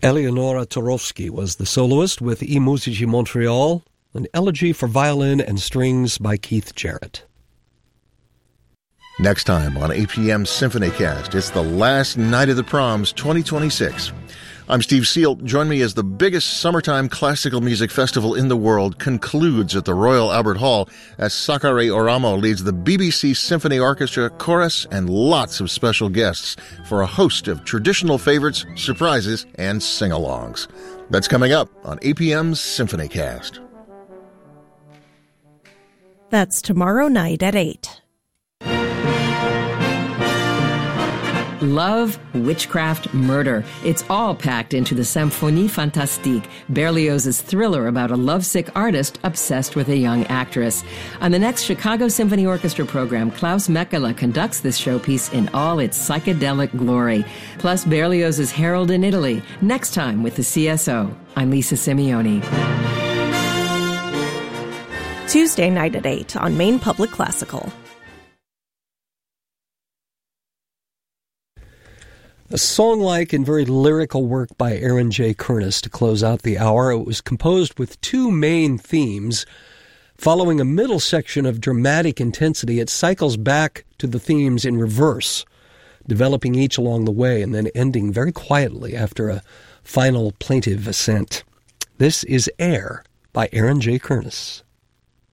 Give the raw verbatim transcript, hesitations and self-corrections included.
Eleonora Torowski was the soloist with I Musici Montreal, an elegy for violin and strings by Keith Jarrett. Next time on A P M SymphonyCast, it's the last night of the proms twenty twenty-six. I'm Steve Seal. Join me as the biggest summertime classical music festival in the world concludes at the Royal Albert Hall as Sakari Oramo leads the B B C Symphony Orchestra, chorus, and lots of special guests for a host of traditional favorites, surprises, and sing-alongs. That's coming up on A P M's SymphonyCast. That's tomorrow night at eight. Love, witchcraft, murder. It's all packed into the Symphonie Fantastique, Berlioz's thriller about a lovesick artist obsessed with a young actress. On the next Chicago Symphony Orchestra program, Klaus Mekela conducts this showpiece in all its psychedelic glory. Plus Berlioz's Harold in Italy, next time with the C S O. I'm Lisa Simeone. Tuesday night at eight on Maine Public Classical. A song-like and very lyrical work by Aaron J. Kernis to close out the hour. It was composed with two main themes. Following a middle section of dramatic intensity, it cycles back to the themes in reverse, developing each along the way and then ending very quietly after a final plaintive ascent. This is Air by Aaron J. Kernis.